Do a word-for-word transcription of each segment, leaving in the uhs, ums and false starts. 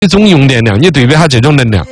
总用电量，你对比下这种能量。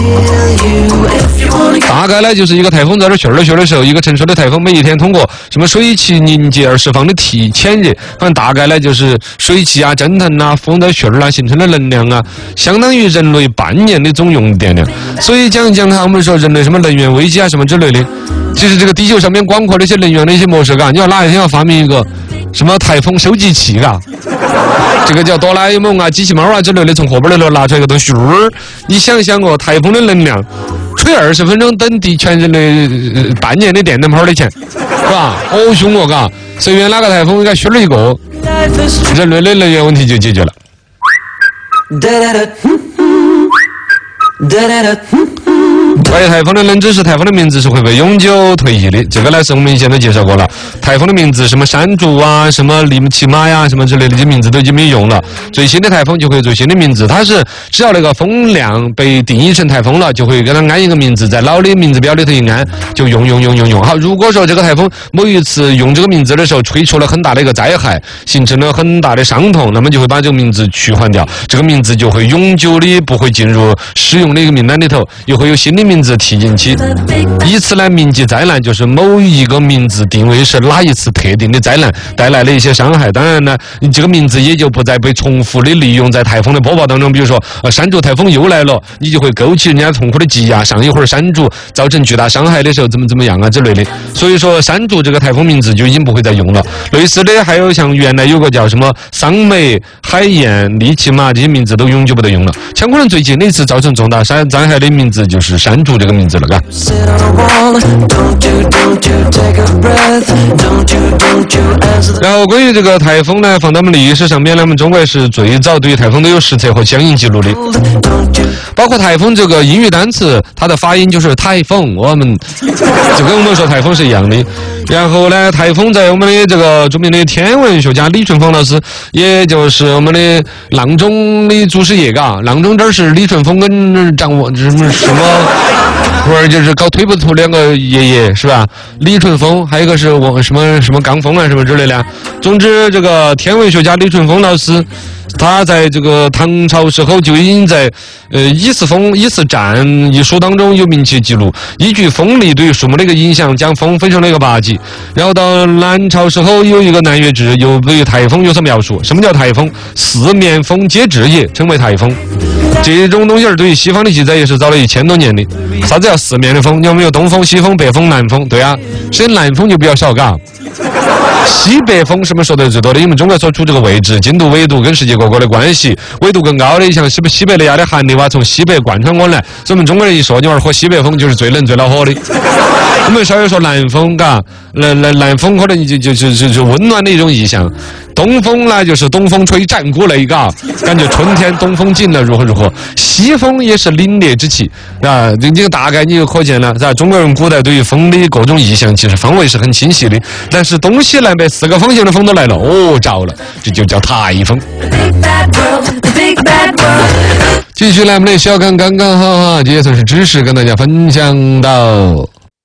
大概呢，就是一个台风在这旋儿旋的时候，一个成熟的台风每一天通过什么水汽凝结而释放的体潜热，反正大概呢就是水汽啊、蒸腾啊、风的旋儿啊形成的能量啊，相当于人类半年的总用电量。所以讲讲哈，我们说人类什么能源危机啊什么之类的，其实这个地球上面广阔的一些能源的一些模式，嘎，你要哪一天要发明一个什么台风收集器，嘎。这个叫哆啦 A 梦啊、机器猫啊之类的，从后边里头拿出来一个东西，你想想哦，台风的能量，吹二十分钟等地全人类、呃、半年的电灯泡的钱，是吧？好凶哦，嘎！随便哪个台风应该削了一个，人类的能源问题就解决了。关于台风的冷知识，台风的名字是会被永久退役的。这个呢是我们以前都介绍过了。台风的名字什么山竹啊、什么利奇马呀、什么之类的，这些名字都已经没用了。最新的台风就会有最新的名字，它是只要那个风量被定义成台风了，就会给它安一个名字，在老的名字表里头一安，就用用用用用。好，如果说这个台风某一次用这个名字的时候吹出了很大的一个灾害，形成了很大的伤痛，那么就会把这个名字去换掉，这个名字就会永久的不会进入使用的一个名单里头，又会有新的名字提进去，以此来铭记灾难，就是某一个名字定位是哪一次特定的灾难带来的一些伤害。当然呢，这个名字也就不再被重复的利用在台风的播报当中。比如说，呃，山竹台风又来了，你就会勾起人家痛苦的记忆啊。上一会儿山竹造成巨大伤害的时候，怎么怎么样啊之类的。所以说，山竹这个台风名字就已经不会再用了。类似的还有像原来有个叫什么桑梅、海燕、利奇马这些名字都永久不得用了。像可能最近的一次造成重大山灾害的名字就是山竹这个名字了，嘎。然后关于这个台风呢，放到我们历史上面呢，我们中国是最早对于台风都有实测和相应记录的。包括台风这个英语单词，它的发音就是台风，我们就跟我们说台风是一样的。然后呢，台风在我们的这个著名的天文学家李淳风老师，也就是我们的阆中的祖师爷，嘎，阆中这儿是李淳风跟张我什么什么。或者就是搞推不图两个爷爷是吧？李淳风，还有一个是我什么什么罡风啊什么之类的。总之，这个天文学家李淳风老师，他在这个唐朝时候就已经在呃《以次风以次战》一书当中有明确记录，依据风力对树木的一个影响，将风分成了一个八级。然后到南朝时候有一个南岳志，又对台风有所描述。什么叫台风？四面风皆至也，称为台风。这种东西儿对于西方的记载也是早了一千多年的。啥子叫四面的风？有没有东风、西风、北风、南风？对啊，所以南风就比较少，嘎。西北风是我们说的最多的，因为我们中国所处这个位置，经度纬度跟世界各国的关系，纬度更高的，像西北西北的压的寒流啊，从西北贯穿过来，所以我们中国人一说，你玩喝西北风就是最冷最恼火的。我们稍微说南风，嘎，南南南风可能就就就就就温暖的一种意象。东风呢，就是东风吹战鼓擂，嘎，感觉春天东风进了如何如何。西风也是凛冽之气，啊，这这个大概你就可见了，是吧？中国人古代对于风的各种意象，其实方位是很清晰的。但是东西南北四个方向的风都来了，哦，着了，这就叫台风。继续来我们的小刚刚刚好哈，这也算是知识跟大家分享到。